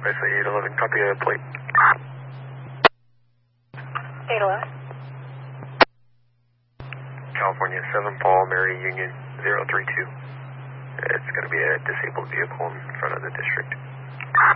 Presley 811, copy a plate. 811. California 7 Paul, Mary Union 032. It's going to be a disabled vehicle in front of the district.